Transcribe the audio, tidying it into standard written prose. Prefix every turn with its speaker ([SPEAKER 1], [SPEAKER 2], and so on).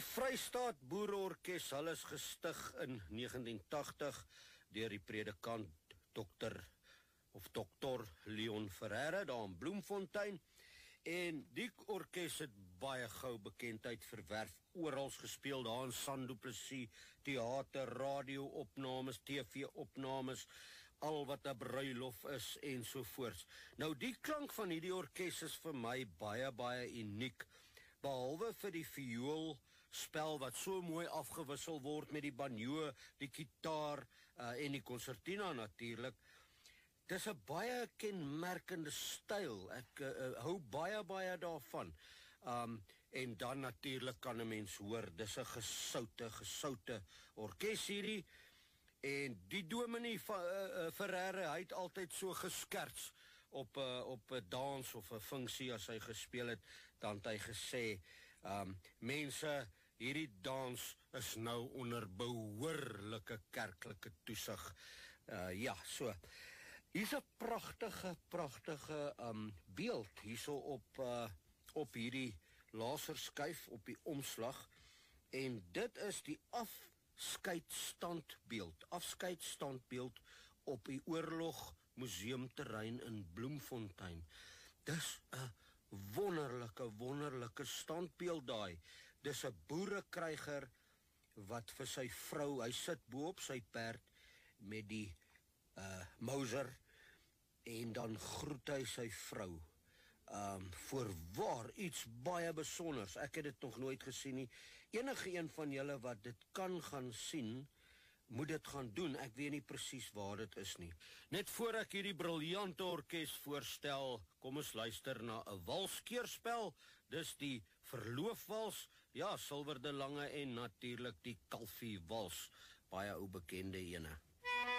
[SPEAKER 1] Vrystaat Boereorkes, hulle is gestig in 1980 deur die predikant Dr. Leon Ferreira daar in Bloemfontein. En die orkes het baie gou bekendheid verwerf, orals gespeel daar in Sandu Plessis, theater, radio-opnames, TV-opnames, al wat 'n bruilof is ensovoorts. Nou die klank van hierdie orkes is vir my baie uniek, behalwe vir die vioolspel wat so mooi afgewissel word met die banjo, die gitaar en die concertina natuurlik. Dis 'n baie kenmerkende styl. Ek hou baie daarvan. En dan natuurlik kan 'n mens hoor, dis 'n gesoute orkes hierdie. En die dominee Ferreira, hy het altyd so geskerts op 'n dans of 'n funksie as hy gespeel het, dan het hy gesê, mense, hierdie dans is nou onder behoorlike kerklike toesig. So. Hier's 'n pragtige beeld hierso op hierdie laserskyf op die omslag, en dit is die afskeidstandbeeld op die oorlog museumterrein in Bloemfontein. Dis 'n wonderlike standbeeld daai. Dis 'n boerekryger wat vir sy vrou, hy sit bo op sy perd met die Mauser, en dan groet hy sy vrou. Voorwaar iets baie besonders. Ek het dit nog nooit gesien nie. Enige een van julle wat dit kan gaan sien, moet dit gaan doen. Ek weet nie presies waar dit is nie. Net voor ek hierdie briljante orkes voorstel, kom ons luister na 'n walskeerspel. Dis die verloofwals, ja, Silver de Lange, en natuurlik die Kalfie wals, baie ou bekende ene.